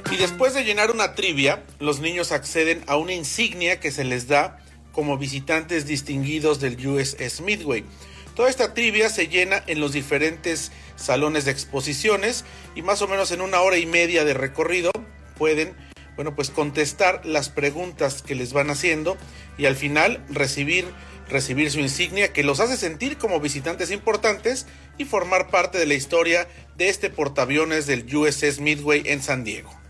Y después de llenar una trivia, los niños acceden a una insignia que se les da como visitantes distinguidos del USS Midway. Toda esta trivia se llena en los diferentes salones de exposiciones y más o menos en 1 hora y media de recorrido pueden, pues contestar las preguntas que les van haciendo y al final recibir su insignia que los hace sentir como visitantes importantes y formar parte de la historia de este portaaviones del USS Midway en San Diego.